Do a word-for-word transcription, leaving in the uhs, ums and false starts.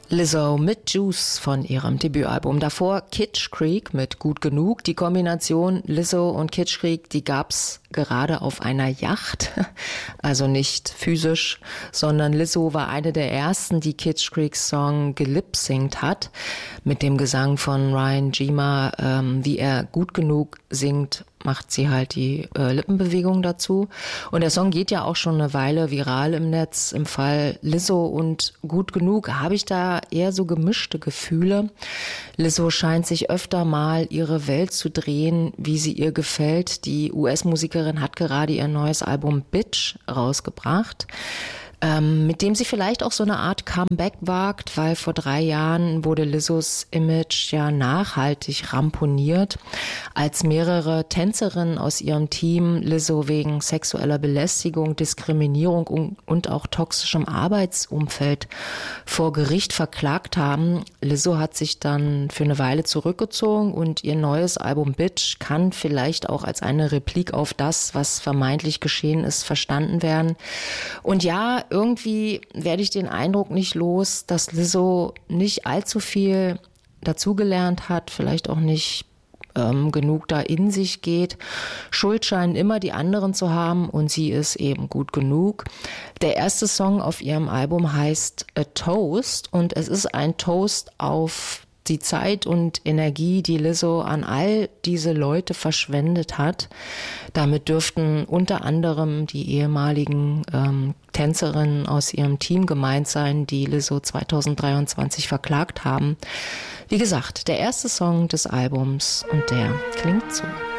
Lizzo mit Juice von ihrem Debütalbum. Davor Kitsch Creek mit Gut Genug. Die Kombination Lizzo und Kitsch Creek, die gab's gerade auf einer Yacht. Also nicht physisch, sondern Lizzo war eine der ersten, die Kitsch Creeks Song gelipsingt hat. Mit dem Gesang von Ryan Gima, ähm, wie er gut genug singt, macht sie halt die äh, Lippenbewegung dazu. Und der Song geht ja auch schon eine Weile viral im Netz. Im Fall Lizzo und Gut Genug habe ich da eher so gemischte Gefühle. Lizzo scheint sich öfter mal ihre Welt zu drehen, wie sie ihr gefällt. Die U S-Musikerin hat gerade ihr neues Album Bitch rausgebracht, Ähm, mit dem sie vielleicht auch so eine Art Comeback wagt, weil vor drei Jahren wurde Lizzos Image ja nachhaltig ramponiert, als mehrere Tänzerinnen aus ihrem Team Lizzo wegen sexueller Belästigung, Diskriminierung und auch toxischem Arbeitsumfeld vor Gericht verklagt haben. Lizzo hat sich dann für eine Weile zurückgezogen und ihr neues Album Bitch kann vielleicht auch als eine Replik auf das, was vermeintlich geschehen ist, verstanden werden. Und ja, irgendwie werde ich den Eindruck nicht los, dass Lizzo nicht allzu viel dazugelernt hat, vielleicht auch nicht ähm, genug da in sich geht. Schuld scheinen immer die anderen zu haben und sie ist eben gut genug. Der erste Song auf ihrem Album heißt A Toast und es ist ein Toast auf die Zeit und Energie, die Lizzo an all diese Leute verschwendet hat. Damit dürften unter anderem die ehemaligen ähm, Tänzerinnen aus ihrem Team gemeint sein, die Lizzo zwanzig dreiundzwanzig verklagt haben. Wie gesagt, der erste Song des Albums und der klingt so.